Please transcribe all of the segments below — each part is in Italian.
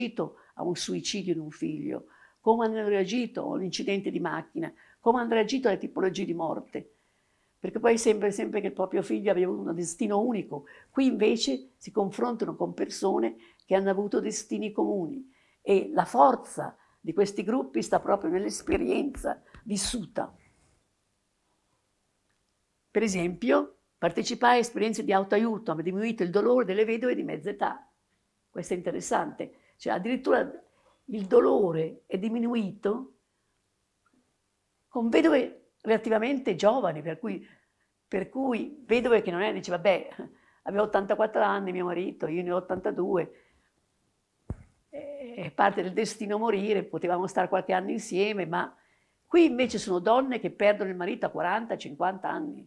a un suicidio di un figlio, come hanno reagito a un incidente di macchina, come hanno reagito alle tipologie di morte. Perché poi sembra sempre che il proprio figlio aveva un destino unico. Qui invece si confrontano con persone che hanno avuto destini comuni e la forza di questi gruppi sta proprio nell'esperienza vissuta. Per esempio, partecipare a esperienze di autoaiuto ha diminuito il dolore delle vedove di mezza età. Questo è interessante. Cioè, addirittura il dolore è diminuito con vedove relativamente giovani, per cui vedove che non è, dice, vabbè, avevo 84 anni mio marito, io ne ho 82, è parte del destino morire, potevamo stare qualche anno insieme, ma qui invece sono donne che perdono il marito a 40, 50 anni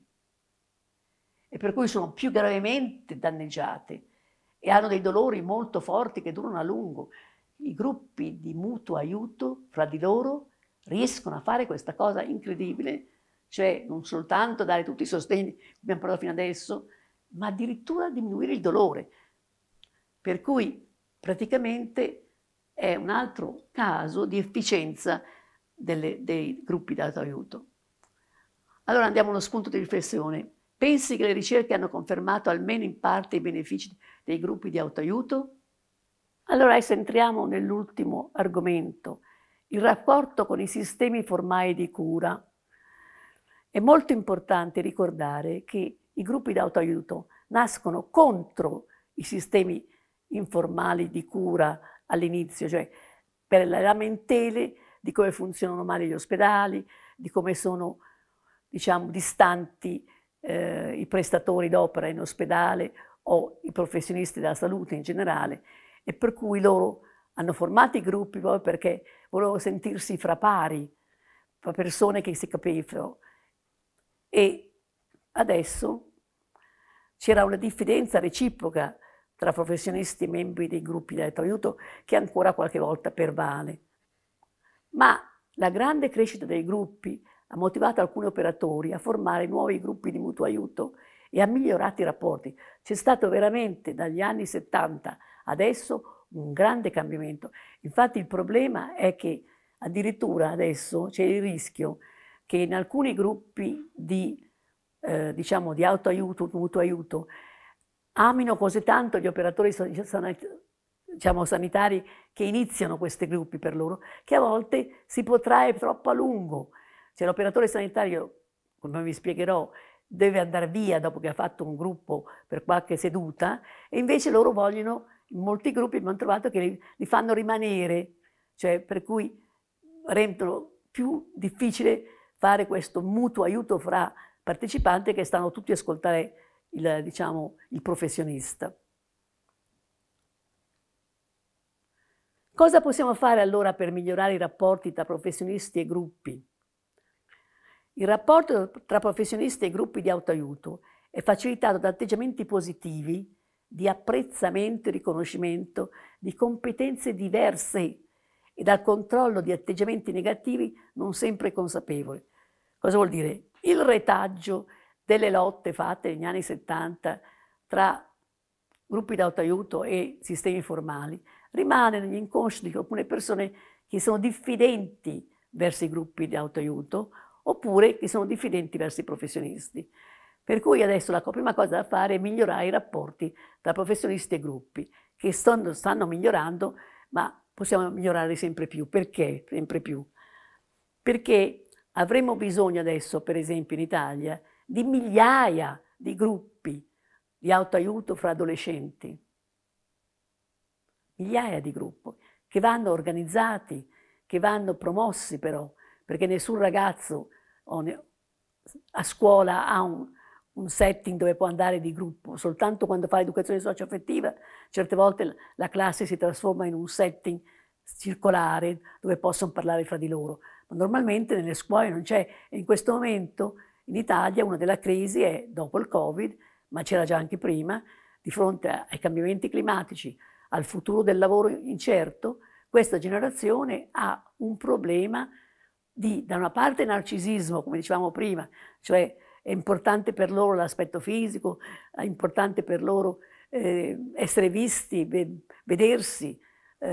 e per cui sono più gravemente danneggiate e hanno dei dolori molto forti che durano a lungo. I gruppi di mutuo aiuto fra di loro riescono a fare questa cosa incredibile, cioè non soltanto dare tutti i sostegni che abbiamo parlato fino adesso, ma addirittura diminuire il dolore. Per cui praticamente è un altro caso di efficienza dei gruppi di autoaiuto. Allora andiamo a uno spunto di riflessione. Pensi che le ricerche hanno confermato almeno in parte i benefici dei gruppi di autoaiuto? Allora adesso entriamo nell'ultimo argomento, il rapporto con i sistemi formali di cura. È molto importante ricordare che i gruppi di autoaiuto nascono contro i sistemi informali di cura all'inizio, cioè per le lamentele di come funzionano male gli ospedali, di come sono, diciamo, distanti i prestatori d'opera in ospedale o i professionisti della salute in generale, e per cui loro hanno formato i gruppi proprio perché volevano sentirsi fra pari, fra persone che si capivano. E adesso c'era una diffidenza reciproca tra professionisti e membri dei gruppi di autoaiuto che ancora qualche volta pervale. Ma la grande crescita dei gruppi ha motivato alcuni operatori a formare nuovi gruppi di mutuo aiuto e ha migliorato i rapporti. C'è stato veramente dagli anni 70 adesso un grande cambiamento. Infatti il problema è che addirittura adesso c'è il rischio che in alcuni gruppi diciamo, di autoaiuto, mutuo aiuto, amino così tanto gli operatori diciamo, sanitari che iniziano questi gruppi per loro, che a volte si protrae troppo a lungo. Cioè l'operatore sanitario, come vi spiegherò, deve andare via dopo che ha fatto un gruppo per qualche seduta, e invece loro vogliono, in molti gruppi abbiamo trovato che li fanno rimanere, cioè per cui rendono più difficile fare questo mutuo aiuto fra partecipanti che stanno tutti a ascoltare diciamo, il professionista. Cosa possiamo fare allora per migliorare i rapporti tra professionisti e gruppi? Il rapporto tra professionisti e gruppi di autoaiuto è facilitato da atteggiamenti positivi di apprezzamento e riconoscimento di competenze diverse e dal controllo di atteggiamenti negativi non sempre consapevoli. Cosa vuol dire? Il retaggio delle lotte fatte negli anni 70 tra gruppi di autoaiuto e sistemi formali rimane negli inconsci di alcune persone che sono diffidenti verso i gruppi di autoaiuto oppure che sono diffidenti verso i professionisti. Per cui adesso la prima cosa da fare è migliorare i rapporti tra professionisti e gruppi, che stanno migliorando, ma possiamo migliorare sempre più. Perché sempre più? Perché avremo bisogno adesso, per esempio in Italia, di migliaia di gruppi di autoaiuto fra adolescenti. Migliaia di gruppi che vanno organizzati, che vanno promossi però, perché nessun ragazzo a scuola ha un setting dove può andare di gruppo, soltanto quando fa educazione socio-affettiva, certe volte la classe si trasforma in un setting circolare dove possono parlare fra di loro, ma normalmente nelle scuole non c'è. E in questo momento in Italia una delle crisi è dopo il Covid, ma c'era già anche prima, di fronte ai cambiamenti climatici, al futuro del lavoro incerto, questa generazione ha un problema di, da una parte, narcisismo, come dicevamo prima, cioè è importante per loro l'aspetto fisico, è importante per loro essere visti, vedersi,